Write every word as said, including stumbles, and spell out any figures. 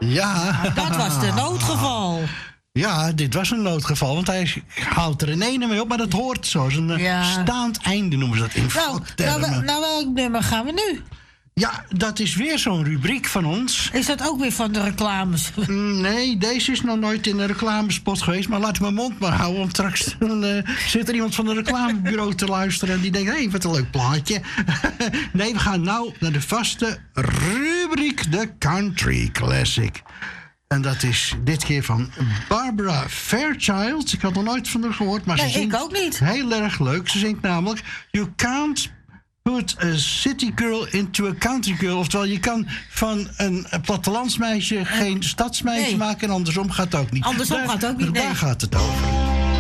Ja. Dat was de noodgeval. Ja, dit was een noodgeval, want hij houdt er in ene mee op, maar dat hoort zo. Een ja. staand einde noemen ze dat in nou, vaktermen. Nou, nou, welk nummer gaan we nu? Ja, dat is weer zo'n rubriek van ons. Is dat ook weer van de reclames? Nee, deze is nog nooit in een reclamespot geweest. Maar laat mijn mond maar houden, want straks dan, uh, zit er iemand van een reclamebureau te luisteren en die denkt, hé, hey, wat een leuk plaatje. Nee, we gaan nou naar de vaste rubriek, de Country Classic. En dat is dit keer van Barbara Fairchild. Ik had nog nooit van haar gehoord, maar nee, ze zingt ik ook niet. Heel erg leuk. Ze zingt namelijk You Can't Put a City Girl into a Country Girl. Oftewel, je kan van een plattelandsmeisje geen stadsmeisje nee. maken en andersom gaat het ook niet. Andersom daar, gaat het ook niet, Daar nee. gaat het over.